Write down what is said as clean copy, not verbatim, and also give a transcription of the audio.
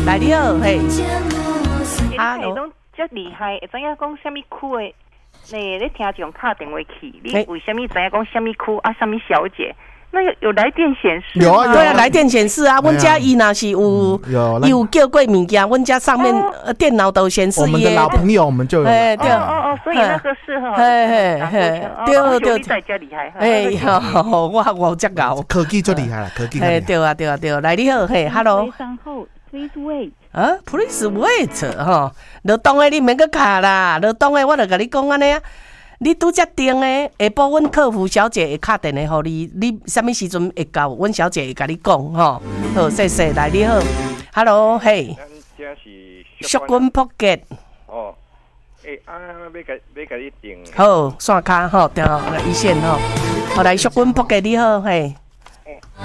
来你好，嘿， 哈喽，拢遮厉害，会知影讲什么区的？你听众打电话去，你为什么知影讲什么区啊？什么小姐？那有来电显示？ 有啊， 对啊，来电显示啊。阮家伊若是有叫过物件，阮家上面电脑都显示。 我们的老朋友，我们就有。 对， 所以那个适合。 对， 对，在遮厉害。 哎呀，我这个科技最厉害了，科技。 哎，对啊，来你好，嘿 ，Hello。 非常好 ，Please wait。 Please wait， 吼，落当的你免搁卡啦，落当的我就甲你讲安尼啊。你拄则定的，下晡阮客服小姐会打电话给你，你什么时阵会到？阮小姐会甲你讲吼。好，谢谢，来你好 ，Hello， 嘿。 咱这是淑君 Pocket。 哦，要甲你定。 好，线卡吼，电话一线吼。好，来淑君 Pocket 你好，嘿。